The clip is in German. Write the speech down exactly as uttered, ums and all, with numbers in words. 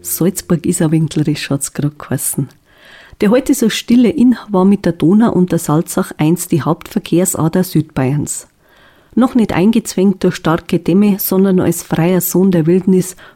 Salzburg-Isarwinklerisch hat's gerade geheißen. Der heute so stille Inn war mit der Donau und der Salzach einst die Hauptverkehrsader Südbayerns. Noch nicht eingezwängt durch starke Dämme, sondern als freier Sohn der Wildnis